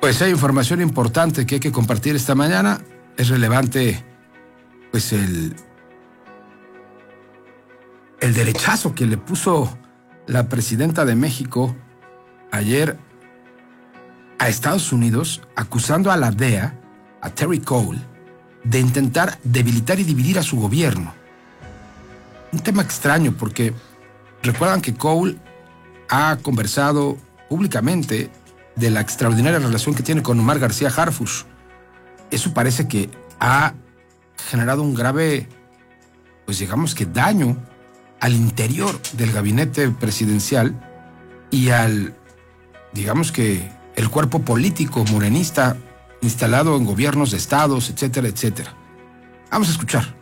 Pues hay información importante que hay que compartir esta mañana. Es relevante, pues, el derechazo que le puso la presidenta de México ayer a Estados Unidos, acusando a la DEA, a Terry Cole, de intentar debilitar y dividir a su gobierno. Un tema extraño porque recuerdan que Cole ha conversado públicamente de la extraordinaria relación que tiene con Omar García Harfuch. Eso parece que ha generado un grave, pues digamos que daño al interior del gabinete presidencial y al, digamos que, el cuerpo político morenista instalado en gobiernos de estados, etcétera, etcétera. Vamos a escuchar.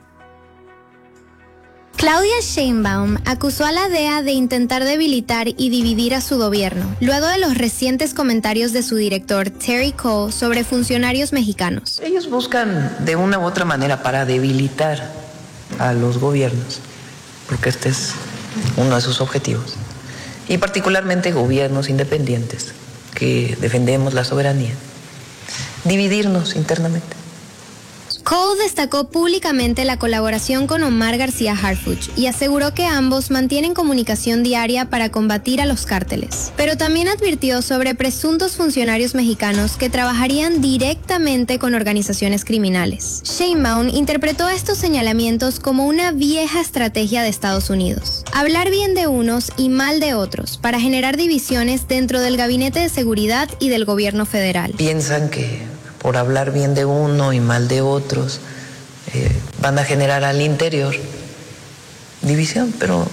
Claudia Sheinbaum acusó a la DEA de intentar debilitar y dividir a su gobierno, luego de los recientes comentarios de su director Terry Cole sobre funcionarios mexicanos. Ellos buscan de una u otra manera para debilitar a los gobiernos, porque este es uno de sus objetivos, y particularmente gobiernos independientes que defendemos la soberanía, dividirnos internamente. Cole destacó públicamente la colaboración con Omar García Harfuch y aseguró que ambos mantienen comunicación diaria para combatir a los cárteles. Pero también advirtió sobre presuntos funcionarios mexicanos que trabajarían directamente con organizaciones criminales. Sheinbaum interpretó estos señalamientos como una vieja estrategia de Estados Unidos: hablar bien de unos y mal de otros para generar divisiones dentro del gabinete de seguridad y del gobierno federal. Piensan que por hablar bien de uno y mal de otros, van a generar al interior división, pero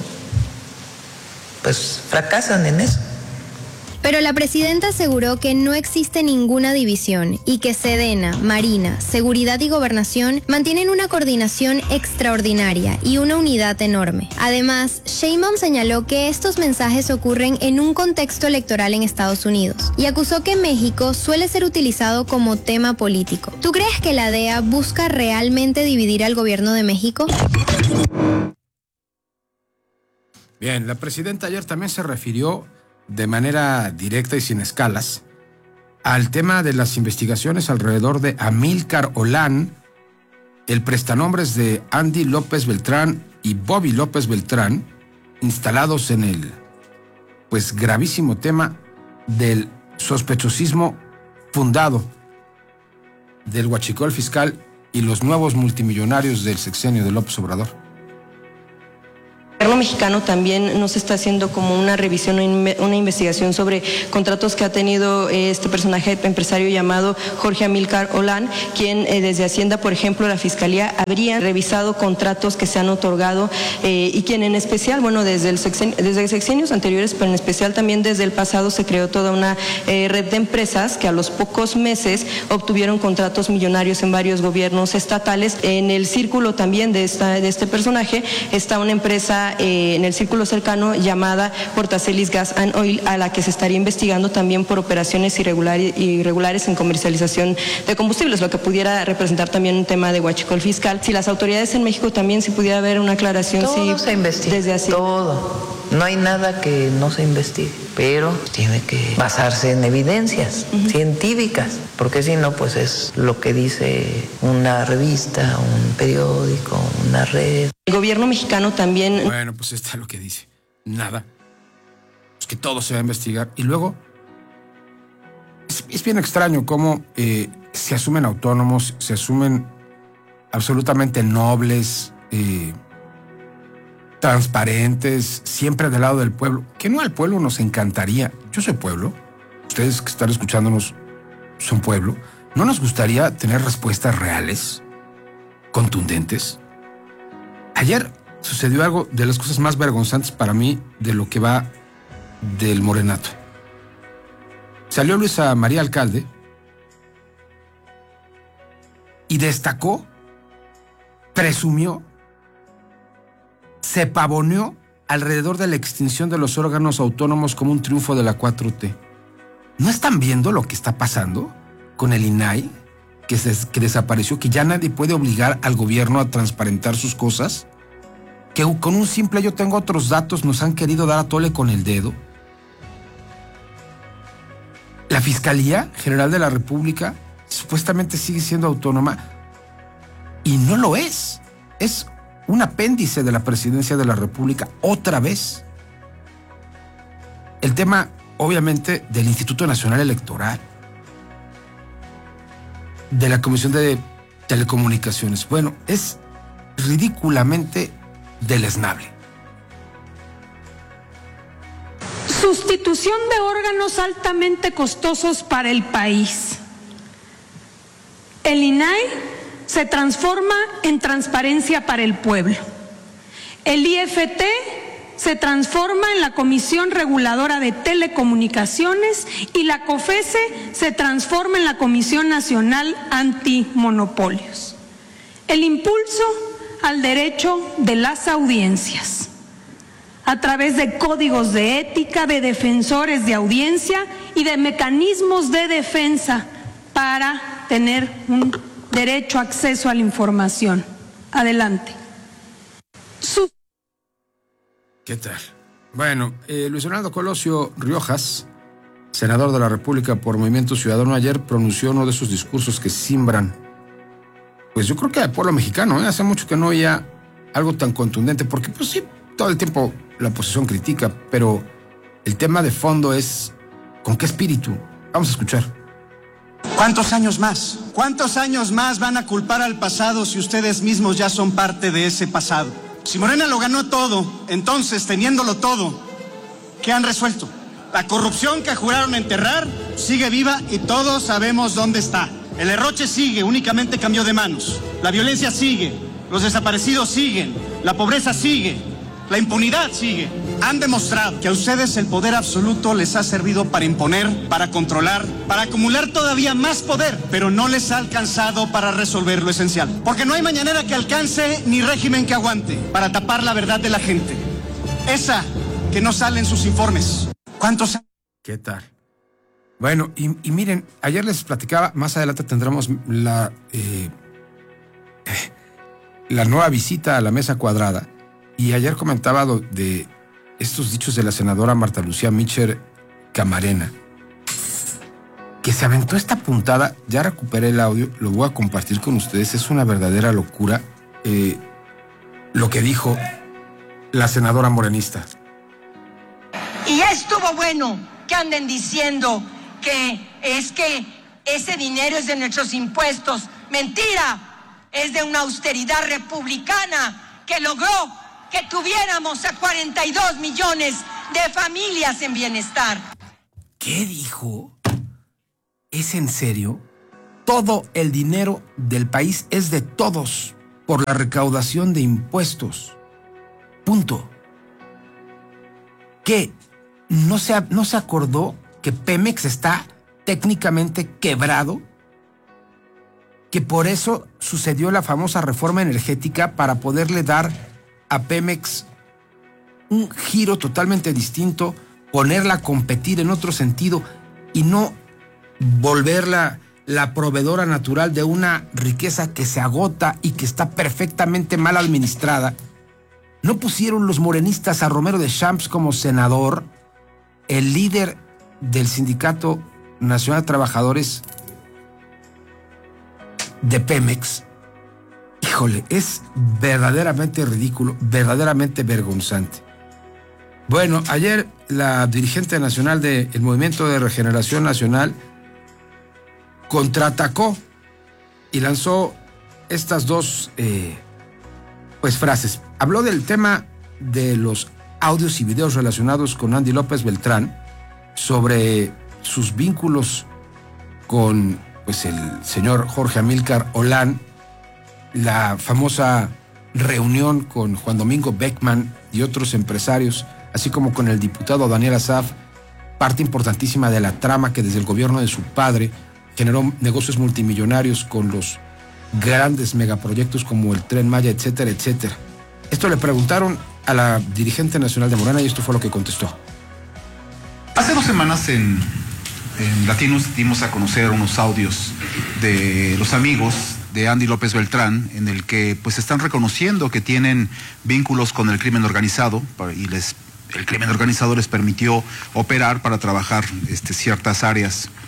pues fracasan en eso. Pero la presidenta aseguró que no existe ninguna división y que Sedena, Marina, Seguridad y Gobernación mantienen una coordinación extraordinaria y una unidad enorme. Además, Sheinbaum señaló que estos mensajes ocurren en un contexto electoral en Estados Unidos y acusó que México suele ser utilizado como tema político. ¿Tú crees que la DEA busca realmente dividir al gobierno de México? Bien, la presidenta ayer también se refirió de manera directa y sin escalas al tema de las investigaciones alrededor de Amílcar Olán, el prestanombres de Andy López Beltrán y Bobby López Beltrán, instalados en el, pues, gravísimo tema del sospechosismo fundado del huachicol fiscal y los nuevos multimillonarios del sexenio de López Obrador. El gobierno mexicano también nos está haciendo como una revisión, una investigación sobre contratos que ha tenido este personaje empresario llamado Jorge Amílcar Olán, quien desde Hacienda, por ejemplo, la Fiscalía habría revisado contratos que se han otorgado y quien en especial, bueno, desde sexenios anteriores, pero en especial también desde el pasado se creó toda una red de empresas que a los pocos meses obtuvieron contratos millonarios en varios gobiernos estatales. En el círculo también de este personaje está una empresa en el círculo cercano llamada Portacelis Gas and Oil, a la que se estaría investigando también por operaciones irregulares en comercialización de combustibles, lo que pudiera representar también un tema de huachicol fiscal. Si las autoridades en México también, si pudiera haber una aclaración. Todo se investiga, desde así. Todo. No hay nada que no se investigue, pero tiene que basarse en evidencias científicas, porque si no, pues es lo que dice una revista, un periódico, una red. El gobierno mexicano también... Bueno, pues está lo que dice. Nada. Es que todo se va a investigar. Y luego, es bien extraño cómo se asumen autónomos, se asumen absolutamente nobles, transparentes, siempre del lado del pueblo. Que no al pueblo nos encantaría. Yo soy pueblo. Ustedes que están escuchándonos son pueblo. ¿No nos gustaría tener respuestas reales, contundentes? Ayer sucedió algo de las cosas más vergonzantes para mí de lo que va del morenato. Salió Luisa María Alcalde y destacó, presumió, se pavoneó alrededor de la extinción de los órganos autónomos como un triunfo de la 4T. ¿No están viendo lo que está pasando con el INAI, que desapareció, que ya nadie puede obligar al gobierno a transparentar sus cosas? Que con un simple yo tengo otros datos nos han querido dar a tole con el dedo. La La Fiscalía General de la República supuestamente sigue siendo autónoma y no lo es. Es un apéndice de la Presidencia de la República otra vez. El tema, obviamente, del Instituto Nacional Electoral, de la Comisión de Telecomunicaciones. Bueno, es ridículamente deleznable. Sustitución de órganos altamente costosos para el país. El INAI se transforma en transparencia para el pueblo. El IFT se transforma en la Comisión Reguladora de Telecomunicaciones y la COFESE se transforma en la Comisión Nacional Antimonopolios. El impulso al derecho de las audiencias, a través de códigos de ética, de defensores de audiencia y de mecanismos de defensa para tener un derecho a acceso a la información. Adelante. ¿Qué tal? Bueno, Luis Donaldo Colosio Riojas, senador de la República por Movimiento Ciudadano, ayer pronunció uno de esos discursos que simbran, pues yo creo que al pueblo mexicano, hace mucho que no oía algo tan contundente, porque pues sí, todo el tiempo la oposición critica, pero el tema de fondo es ¿con qué espíritu? Vamos a escuchar. ¿Cuántos años más? ¿Cuántos años más van a culpar al pasado si ustedes mismos ya son parte de ese pasado? Si Morena lo ganó todo, entonces, teniéndolo todo, ¿qué han resuelto? La corrupción que juraron enterrar sigue viva y todos sabemos dónde está. El derroche sigue, únicamente cambió de manos. La violencia sigue, los desaparecidos siguen, la pobreza sigue, la impunidad sigue. Han demostrado que a ustedes el poder absoluto les ha servido para imponer, para controlar, para acumular todavía más poder, pero no les ha alcanzado para resolver lo esencial. Porque no hay mañanera que alcance ni régimen que aguante para tapar la verdad de la gente. Esa que no sale en sus informes. ¿Cuántos años? ¿Qué tal? Bueno, y miren, ayer les platicaba, más adelante tendremos la nueva visita a la mesa cuadrada, y ayer comentaba de estos dichos de la senadora Marta Lucía Mitchell Camarena, que se aventó esta puntada. Ya recuperé el audio, lo voy a compartir con ustedes. Es una verdadera locura lo que dijo la senadora morenista. Y ya estuvo bueno que anden diciendo que ese dinero es de nuestros impuestos. Mentira, es de una austeridad republicana que logró que tuviéramos a 42 millones de familias en bienestar. ¿Qué dijo? ¿Es en serio? Todo el dinero del país es de todos por la recaudación de impuestos. Punto. ¿Qué? ¿No se acordó que Pemex está técnicamente quebrado? Que por eso sucedió la famosa reforma energética, para poderle dar a Pemex un giro totalmente distinto, ponerla a competir en otro sentido y no volverla la proveedora natural de una riqueza que se agota y que está perfectamente mal administrada. ¿No pusieron los morenistas a Romero de Champs como senador, el líder del Sindicato Nacional de Trabajadores de Pemex? Híjole, es verdaderamente ridículo, verdaderamente vergonzante. Bueno, ayer la dirigente nacional del Movimiento de Regeneración Nacional contraatacó y lanzó estas dos frases. Habló del tema de los audios y videos relacionados con Andy López Beltrán, sobre sus vínculos con el señor Jorge Amílcar Olán, la famosa reunión con Juan Domingo Beckman y otros empresarios, así como con el diputado Daniel Asaf, parte importantísima de la trama que desde el gobierno de su padre generó negocios multimillonarios con los grandes megaproyectos como el Tren Maya, etcétera, etcétera. Esto le preguntaron a la dirigente nacional de Morena y esto fue lo que contestó. Hace 2 semanas en Latinos dimos a conocer unos audios de los amigos de Andy López Beltrán, en el que pues están reconociendo que tienen vínculos con el crimen organizado y el crimen organizado les permitió operar para trabajar ciertas áreas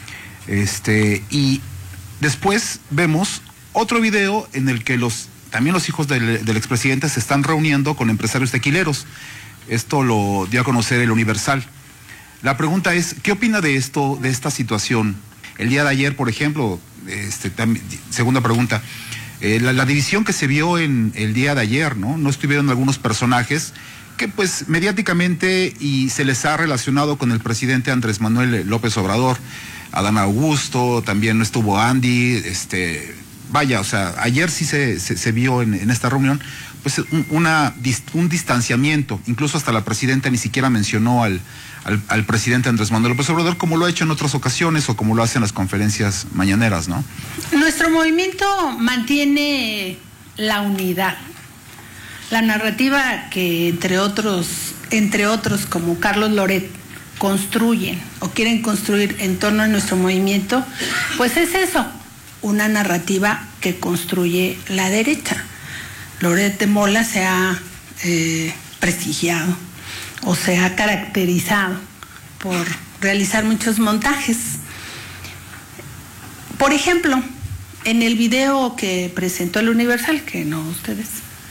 Y después vemos otro video en el que también los hijos del expresidente se están reuniendo con empresarios tequileros. Esto lo dio a conocer el Universal. La pregunta es, ¿qué opina de esto, de esta situación? El día de ayer, por ejemplo, segunda pregunta, la división que se vio en el día de ayer, ¿no? Estuvieron algunos personajes que pues mediáticamente y se les ha relacionado con el presidente Andrés Manuel López Obrador. Adán Augusto, también no estuvo Andy, vaya, o sea, ayer sí se vio en esta reunión, pues un distanciamiento, incluso hasta la presidenta ni siquiera mencionó al presidente Andrés Manuel López Obrador, como lo ha hecho en otras ocasiones o como lo hace en las conferencias mañaneras, ¿no? Nuestro movimiento mantiene la unidad, la narrativa que entre otros como Carlos Loret construyen o quieren construir en torno a nuestro movimiento, pues es eso, una narrativa que construye la derecha. Loret de Mola se ha prestigiado o se ha caracterizado por realizar muchos montajes. Por ejemplo, en el video que presentó el Universal, que no ustedes,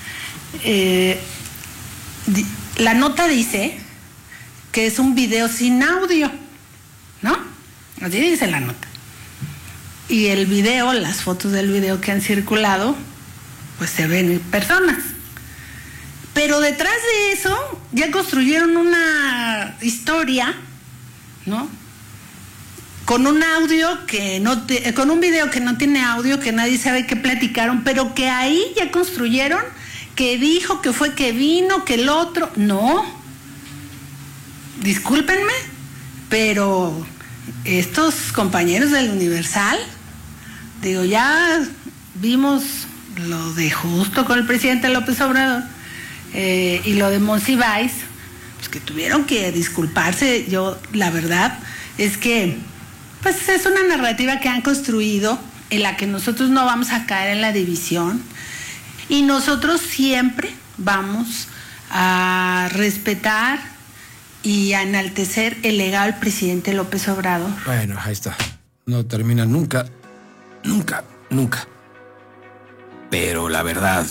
la nota dice que es un video sin audio, ¿no? Así dice la nota. Y el video, las fotos del video que han circulado, pues se ven personas. Pero detrás de eso ya construyeron una historia, ¿no? Con un audio que con un video que no tiene audio, que nadie sabe qué platicaron, pero que ahí ya construyeron, que dijo, que fue, que vino, que el otro. No. Discúlpenme, pero estos compañeros del Universal, digo, ya vimos lo de Justo con el presidente López Obrador y lo de Monsiváis, pues que tuvieron que disculparse. Yo, la verdad, es que pues es una narrativa que han construido en la que nosotros no vamos a caer en la división y nosotros siempre vamos a respetar y a enaltecer el legado del presidente López Obrador. Bueno, ahí está. No termina nunca. Nunca, nunca. Pero la verdad...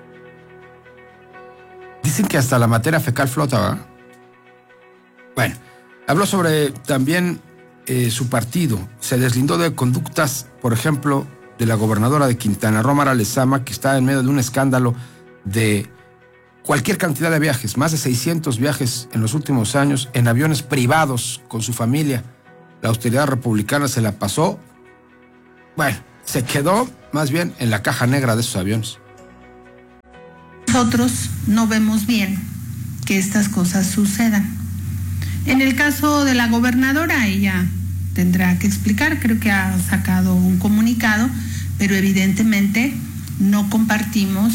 Dicen que hasta la materia fecal flota, ¿verdad? Bueno, habló sobre también su partido. Se deslindó de conductas, por ejemplo, de la gobernadora de Quintana Roo, Mara Lezama, que está en medio de un escándalo de cualquier cantidad de viajes, más de 600 viajes en los últimos años, en aviones privados con su familia. La austeridad republicana se la pasó, bueno, se quedó más bien en la caja negra de esos aviones. Nosotros no vemos bien que estas cosas sucedan. En el caso de la gobernadora, ella tendrá que explicar, creo que ha sacado un comunicado, pero evidentemente no compartimos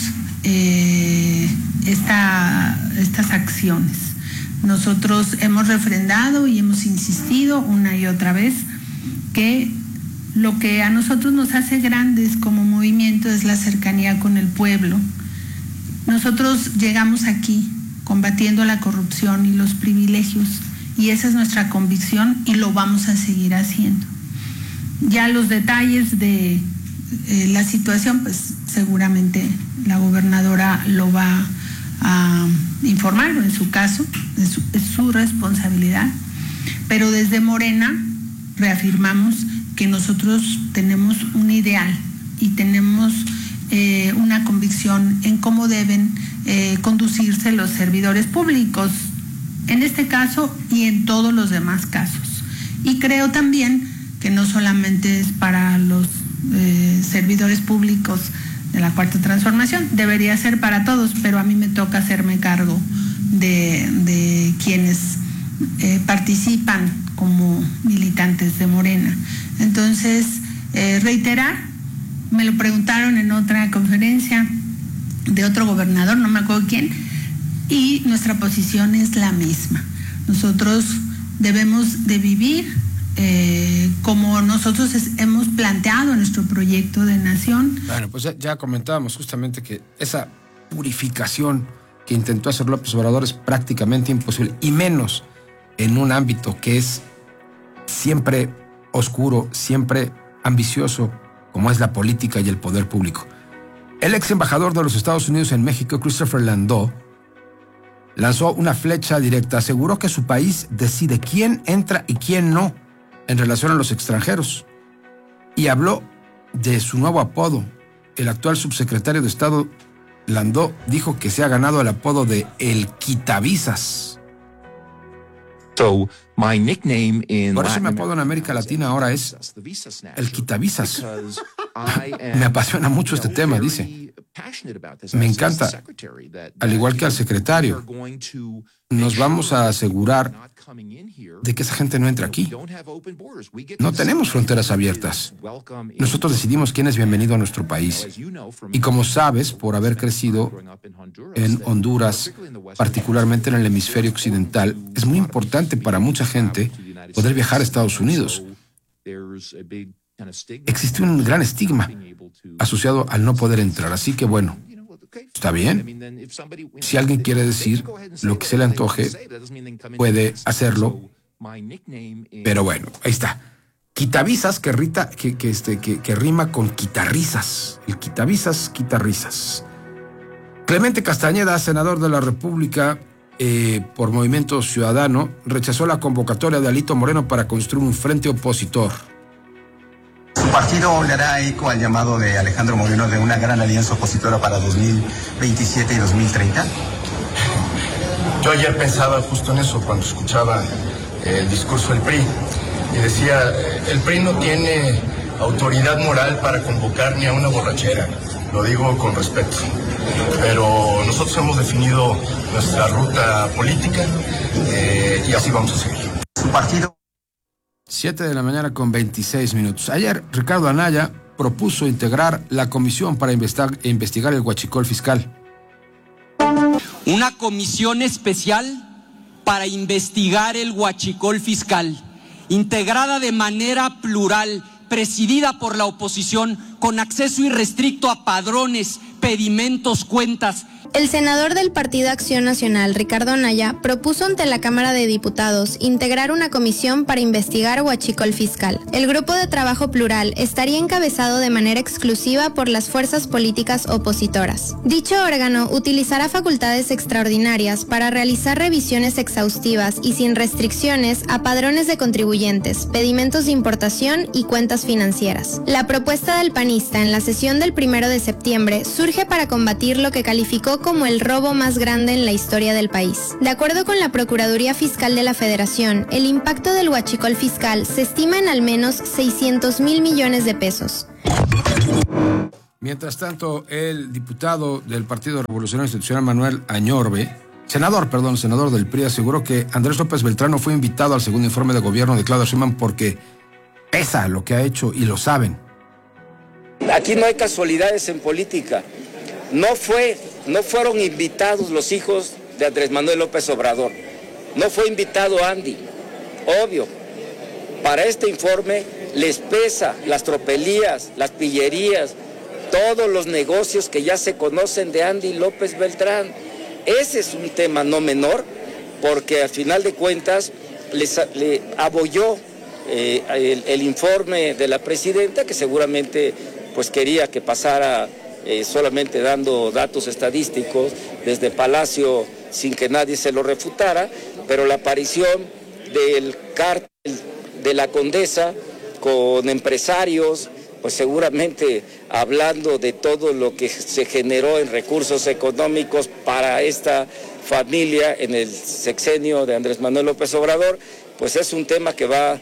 estas acciones. Nosotros hemos refrendado y hemos insistido una y otra vez que lo que a nosotros nos hace grandes como movimiento es la cercanía con el pueblo. Nosotros llegamos aquí combatiendo la corrupción y los privilegios, y esa es nuestra convicción y lo vamos a seguir haciendo. Ya los detalles de la situación, pues seguramente la gobernadora lo va a informar, en su caso, es su responsabilidad, pero desde Morena reafirmamos que nosotros tenemos un ideal y tenemos una convicción en cómo deben conducirse los servidores públicos, en este caso y en todos los demás casos. Y creo también que no solamente es para los servidores públicos de la Cuarta Transformación, debería ser para todos, pero a mí me toca hacerme cargo de quienes participan como militantes de Morena. Entonces, reiterar, me lo preguntaron en otra conferencia de otro gobernador, no me acuerdo quién, y nuestra posición es la misma. Nosotros debemos de vivir como nosotros hemos planteado nuestro proyecto de nación. Bueno, pues ya comentábamos justamente que esa purificación que intentó hacer López Obrador es prácticamente imposible, y menos en un ámbito que es siempre oscuro, siempre ambicioso, como es la política y el poder público. El ex embajador de los Estados Unidos en México, Christopher Landau, lanzó una flecha directa. Aseguró que su país decide quién entra y quién no en relación a los extranjeros. Y habló de su nuevo apodo. El actual subsecretario de Estado, Landau, dijo que se ha ganado el apodo de El Quitavisas. So, my nickname in Por eso mi apodo en América Latina ahora es El Quitavisas. Me apasiona mucho este tema, dice. Me encanta, al igual que al secretario. Nos vamos a asegurar de que esa gente no entre aquí. No tenemos fronteras abiertas. Nosotros decidimos quién es bienvenido a nuestro país. Y como sabes, por haber crecido en Honduras, particularmente en el hemisferio occidental, es muy importante para mucha gente poder viajar a Estados Unidos. Existe un gran estigma asociado al no poder entrar. Así que bueno, está bien. Si alguien quiere decir lo que se le antoje, puede hacerlo. Pero bueno, ahí está. Quitavisas que rima con quitarrisas. El Quitavisas, quitarrisas. Clemente Castañeda, senador de la República por Movimiento Ciudadano, rechazó la convocatoria de Alito Moreno para construir un frente opositor. ¿Su partido le hará eco al llamado de Alejandro Moreno de una gran alianza opositora para 2027 y 2030? Yo ayer pensaba justo en eso cuando escuchaba el discurso del PRI y decía, el PRI no tiene autoridad moral para convocar ni a una borrachera, lo digo con respeto, pero nosotros hemos definido nuestra ruta política y así vamos a seguir. Su partido... 7 de la mañana con 26 minutos. Ayer, Ricardo Anaya propuso integrar la comisión para investigar el huachicol fiscal. Una comisión especial para investigar el huachicol fiscal, integrada de manera plural, presidida por la oposición, con acceso irrestricto a padrones, pedimentos, cuentas. El senador del Partido Acción Nacional, Ricardo Anaya, propuso ante la Cámara de Diputados integrar una comisión para investigar huachicol fiscal. El grupo de trabajo plural estaría encabezado de manera exclusiva por las fuerzas políticas opositoras. Dicho órgano utilizará facultades extraordinarias para realizar revisiones exhaustivas y sin restricciones a padrones de contribuyentes, pedimentos de importación y cuentas financieras. La propuesta del panista en la sesión del 1 de septiembre surge para combatir lo que calificó como el robo más grande en la historia del país. De acuerdo con la Procuraduría Fiscal de la Federación, el impacto del huachicol fiscal se estima en al menos 600,000 millones de pesos. Mientras tanto, el diputado del Partido Revolucionario Institucional, Manuel Añorbe, senador del PRI, aseguró que Andrés López Beltrán no fue invitado al segundo informe de gobierno de Claudia Sheinbaum porque pesa lo que ha hecho y lo saben. Aquí no hay casualidades en política. No fueron invitados los hijos de Andrés Manuel López Obrador. No fue invitado Andy. Obvio. Para este informe les pesa las tropelías, las pillerías, todos los negocios que ya se conocen de Andy López Beltrán. Ese es un tema no menor, porque al final de cuentas le abolló el informe de la presidenta, que seguramente pues quería que pasara solamente dando datos estadísticos desde Palacio sin que nadie se lo refutara, pero la aparición del cártel de la Condesa con empresarios, pues seguramente hablando de todo lo que se generó en recursos económicos para esta familia en el sexenio de Andrés Manuel López Obrador, pues es un tema que va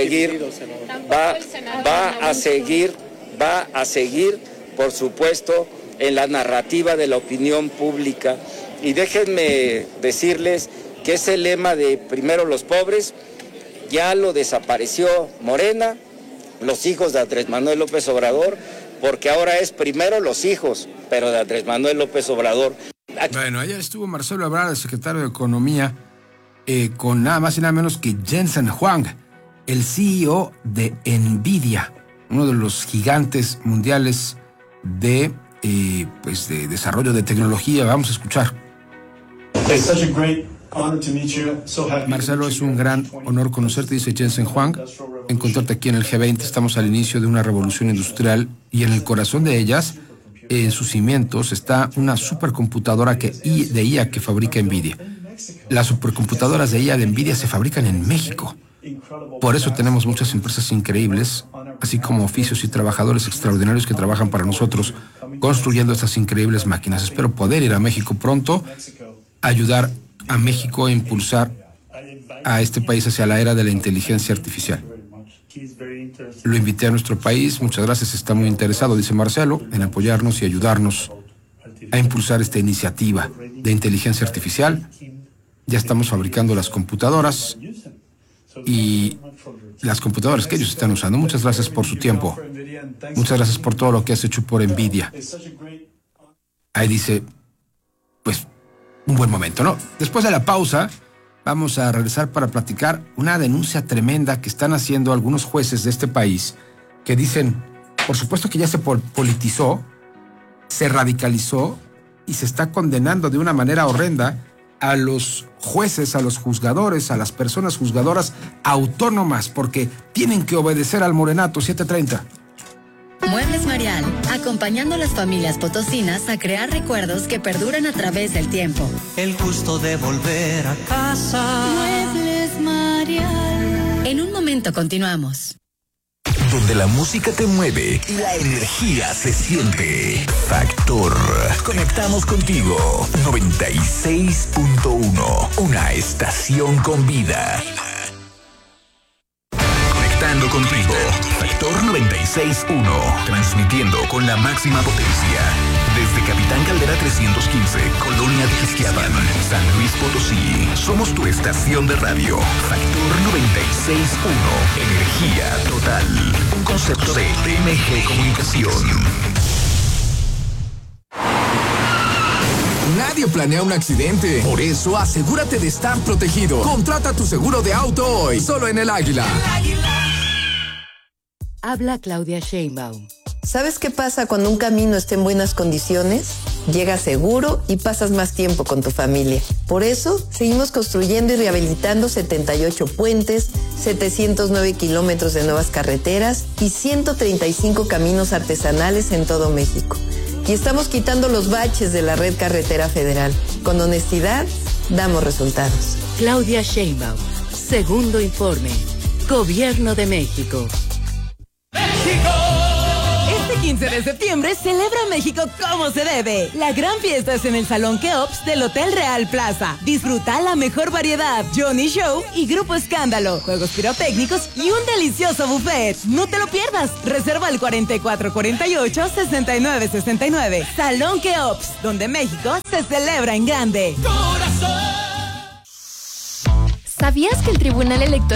a seguir, por supuesto, en la narrativa de la opinión pública. Y déjenme decirles que ese lema de primero los pobres ya lo desapareció Morena, los hijos de Andrés Manuel López Obrador, porque ahora es primero los hijos, pero de Andrés Manuel López Obrador. Bueno, ayer estuvo Marcelo Ebrard, el secretario de Economía, con nada más y nada menos que Jensen Huang, el CEO de NVIDIA, uno de los gigantes mundiales de desarrollo de tecnología. Vamos a escuchar. Marcelo, es un gran honor conocerte, dice Jensen Huang. encontrarte aquí en el G20. Estamos al inicio de una revolución industrial y en el corazón de ellas, en sus cimientos, está una supercomputadora de IA que fabrica NVIDIA. Las supercomputadoras de IA de NVIDIA se fabrican en México. Por eso tenemos muchas empresas increíbles, así como oficios y trabajadores extraordinarios que trabajan para nosotros construyendo estas increíbles máquinas. Espero poder ir a México pronto, ayudar a México a impulsar a este país hacia la era de la inteligencia artificial. Lo invité a nuestro país, muchas gracias, está muy interesado, dice Marcelo, en apoyarnos y ayudarnos a impulsar esta iniciativa de inteligencia artificial. Ya estamos fabricando las computadoras y las computadoras que ellos están usando. Muchas gracias por su tiempo. Muchas gracias por todo lo que has hecho por NVIDIA. Ahí dice, pues, un buen momento, ¿no? Después de la pausa, vamos a regresar para platicar una denuncia tremenda que están haciendo algunos jueces de este país que dicen, por supuesto que ya se politizó, se radicalizó y se está condenando de una manera horrenda a los jueces, a los juzgadores, a las personas juzgadoras autónomas, porque tienen que obedecer al morenato. 7:30. Muebles Marial, acompañando a las familias potosinas a crear recuerdos que perduran a través del tiempo. El gusto de volver a casa. Muebles Marial. En un momento continuamos. Donde la música te mueve y la energía se siente. Factor. Conectamos contigo. 96.1. Una estación con vida. Conectando contigo. Factor 96.1. Transmitiendo con la máxima potencia. Desde Capitán Caldera 315, Colonia de Ixquiapan, San Luis Potosí. Somos tu estación de radio. Factor 96.1. Energía total. Un concepto de TMG Comunicación. Nadie planea un accidente. Por eso, asegúrate de estar protegido. Contrata tu seguro de auto hoy. Solo en El Águila. Habla Claudia Sheinbaum. ¿Sabes qué pasa cuando un camino está en buenas condiciones? Llegas seguro y pasas más tiempo con tu familia. Por eso, seguimos construyendo y rehabilitando 78 puentes, 709 kilómetros de nuevas carreteras y 135 caminos artesanales en todo México. Y estamos quitando los baches de la red carretera federal. Con honestidad, damos resultados. Claudia Sheinbaum. Segundo informe. Gobierno de México. Este 15 de septiembre celebra México como se debe. La gran fiesta es en el Salón Keops del Hotel Real Plaza. Disfruta la mejor variedad, Johnny Show y Grupo Escándalo, juegos pirotécnicos y un delicioso buffet. No te lo pierdas. Reserva al 4448-6969. Salón Keops, donde México se celebra en grande. ¿Sabías que el Tribunal Electoral